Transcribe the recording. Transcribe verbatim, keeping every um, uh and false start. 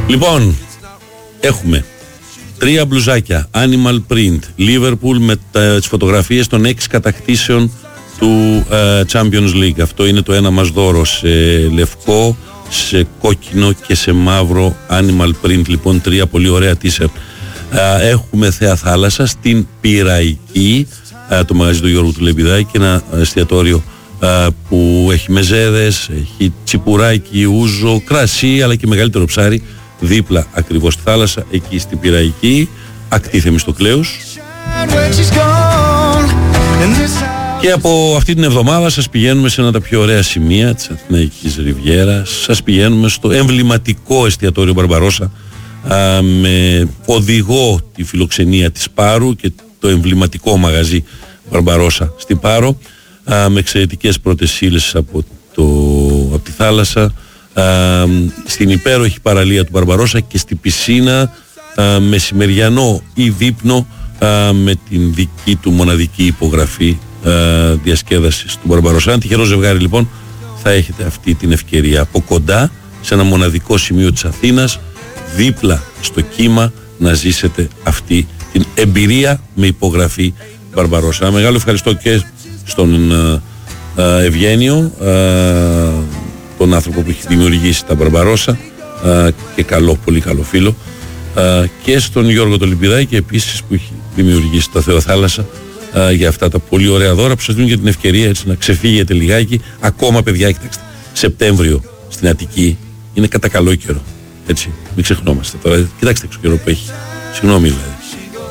Λοιπόν, έχουμε τρία μπλουζάκια Animal Print Liverpool με τις φωτογραφίες των έξι κατακτήσεων του uh, Champions League. Αυτό είναι το ένα μας δώρο, σε λευκό, σε κόκκινο και σε μαύρο Animal Print. Λοιπόν, τρία πολύ ωραία t-shirt. Uh, έχουμε Θέα Θάλασσα στην Πειραϊκή, uh, το μαγαζί του Γιώργου του Λεμπιδάκη, ένα εστιατόριο uh, που έχει μεζέδες, έχει τσιπουράκι, ούζο, κρασί, αλλά και μεγαλύτερο ψάρι, δίπλα ακριβώς στη θάλασσα, εκεί στην Πειραϊκή, ακτή Θεμιστοκλέους. Και από αυτή την εβδομάδα σας πηγαίνουμε σε ένα από τα πιο ωραία σημεία της Αθηναϊκής Ριβιέρας. Σας πηγαίνουμε στο εμβληματικό εστιατόριο Μπαρμπαρόσα, α, με οδηγό τη φιλοξενία της Πάρου και το εμβληματικό μαγαζί Μπαρμπαρόσα στην Πάρο, α, με εξαιρετικές πρώτες ύλες από, το, από τη θάλασσα, α, στην υπέροχη παραλία του Μπαρμπαρόσα και στη πισίνα α, μεσημεριανό ή δείπνο α, με την δική του μοναδική υπογραφή Uh, διασκέδασης του Μπαρμπαρόσα. Αν τυχερό ζευγάρι λοιπόν, θα έχετε αυτή την ευκαιρία από κοντά, σε ένα μοναδικό σημείο της Αθήνας, δίπλα στο κύμα, να ζήσετε αυτή την εμπειρία με υπογραφή Μπαρμπαρόσα. Ένα μεγάλο ευχαριστώ και στον uh, uh, Ευγένιο, uh, τον άνθρωπο που έχει δημιουργήσει τα Μπαρμπαρόσα, uh, και καλό, πολύ καλό φίλο, uh, και στον Γιώργο το Λιμπιδάκη επίσης, που έχει δημιουργήσει τα Θεοθάλασσα, Uh, για αυτά τα πολύ ωραία δώρα που σας δίνουν και την ευκαιρία έτσι να ξεφύγετε λιγάκι. Ακόμα, παιδιά, κοιτάξτε, Σεπτέμβριο στην Αττική είναι κατά καλό καιρό. Έτσι, μην ξεχνόμαστε τώρα. Κοιτάξτε έξω καιρό που έχει. Συγγνώμη δηλαδή.